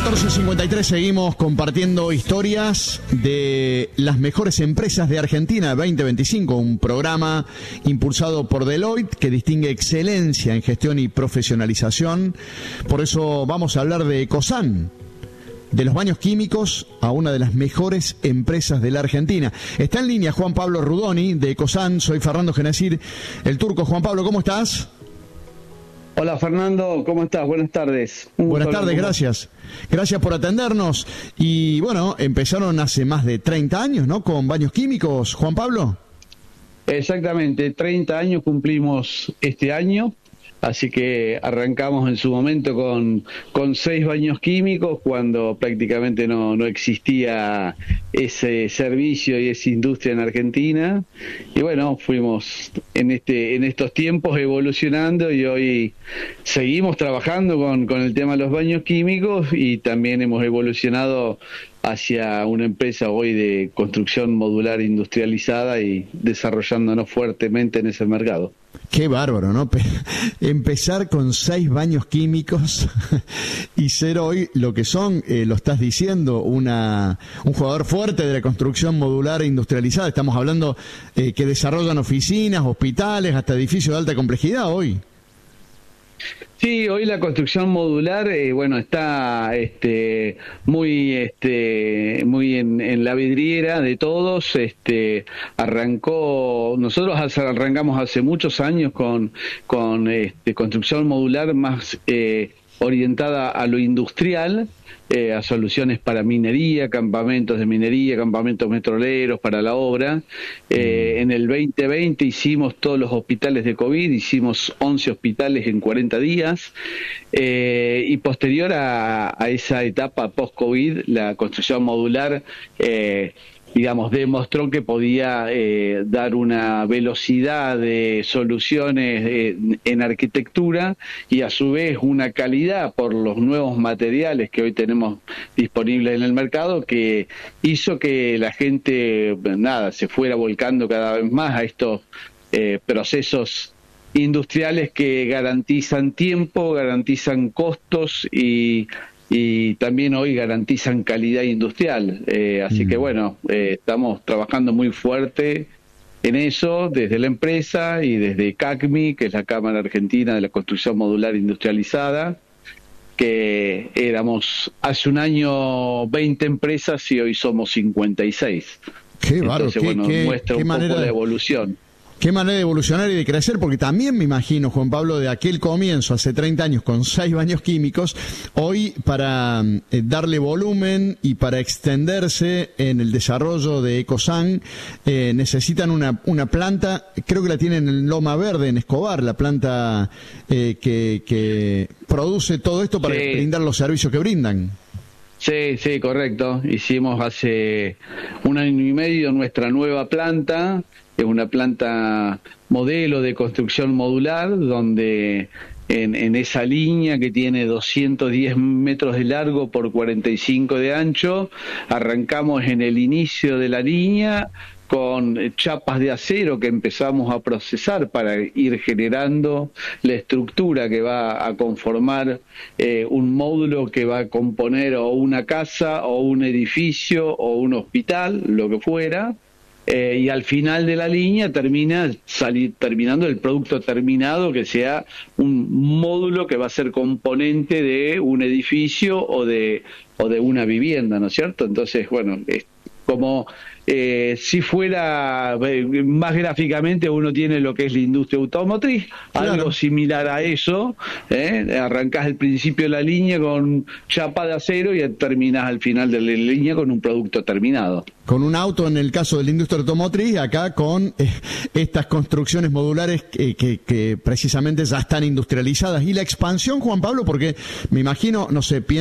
14:53 seguimos compartiendo historias de las mejores empresas de Argentina 2025, un programa impulsado por Deloitte que distingue excelencia en gestión y profesionalización. Por eso vamos a hablar de Ecosan, de los baños químicos a una de las mejores empresas de la Argentina. Está en línea Juan Pablo Rudoni de Ecosan. Soy Fernando Genacir, el turco. Juan Pablo, ¿cómo estás? Hola Fernando, ¿cómo estás? Buenas tardes. Buenas tardes, gracias. Gracias por atendernos. Y bueno, empezaron hace más de 30 años, ¿no? Con baños químicos, Juan Pablo. Exactamente, 30 años cumplimos este año. Así que arrancamos en su momento con 6 baños químicos cuando prácticamente no existía ese servicio y esa industria en Argentina. Y bueno, fuimos en estos tiempos evolucionando y hoy seguimos trabajando con el tema de los baños químicos y también hemos evolucionado hacia una empresa hoy de construcción modular industrializada y desarrollándonos fuertemente en ese mercado. Qué bárbaro, ¿no? Empezar con 6 baños químicos y ser hoy lo que son, lo estás diciendo, un jugador fuerte de la construcción modular e industrializada. Estamos hablando que desarrollan oficinas, hospitales, hasta edificios de alta complejidad hoy. Sí, hoy la construcción modular, está muy en la vidriera de todos. Nosotros arrancamos hace muchos años con construcción modular más orientada a lo industrial, a soluciones para minería, campamentos de minería, campamentos petroleros para la obra. En el 2020 hicimos todos los hospitales de COVID, hicimos 11 hospitales en 40 días, y posterior a esa etapa post-COVID, la construcción modular demostró que podía dar una velocidad de soluciones en arquitectura y a su vez una calidad por los nuevos materiales que hoy tenemos disponibles en el mercado, que hizo que la gente se fuera volcando cada vez más a estos procesos industriales que garantizan tiempo, garantizan costos y también hoy garantizan calidad industrial. Así que estamos trabajando muy fuerte en eso desde la empresa y desde CACMI, que es la Cámara Argentina de la Construcción Modular Industrializada, que éramos hace un año 20 empresas y hoy somos 56. Qué bárbaro. Entonces, muestra un poco de evolución. Qué manera de evolucionar y de crecer, porque también me imagino, Juan Pablo, de aquel comienzo hace 30 años con 6 baños químicos, hoy para darle volumen y para extenderse en el desarrollo de Ecosan, necesitan una planta, creo que la tienen en Loma Verde, en Escobar, la planta que produce todo esto para brindar los servicios que brindan. Sí, correcto. Hicimos hace 1 año y medio nuestra nueva planta. Es una planta modelo de construcción modular, donde en esa línea que tiene 210 metros de largo por 45 de ancho, arrancamos en el inicio de la línea con chapas de acero que empezamos a procesar para ir generando la estructura que va a conformar un módulo que va a componer o una casa o un edificio o un hospital, lo que fuera. Y al final de la línea terminando el producto terminado, que sea un módulo que va a ser componente de un edificio o de una vivienda, ¿no es cierto? Entonces, es como si fuera más gráficamente, uno tiene lo que es la industria automotriz, claro. Algo similar a eso, arrancás al principio de la línea con chapa de acero y terminás al final de la línea con un producto terminado. Con un auto en el caso de la industria automotriz, acá con estas construcciones modulares que precisamente ya están industrializadas. Y la expansión, Juan Pablo, porque me imagino, no sé,